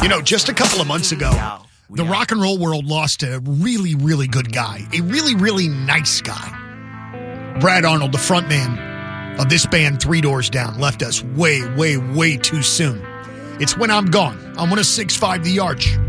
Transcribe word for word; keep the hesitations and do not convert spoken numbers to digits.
You know, just a couple of months ago, the rock and roll world lost a really, really good guy. A really, really nice guy. Brad Arnold, the front man of this band, Three Doors Down, left us way, way, way too soon. It's When I'm Gone on one oh six point five The Arch.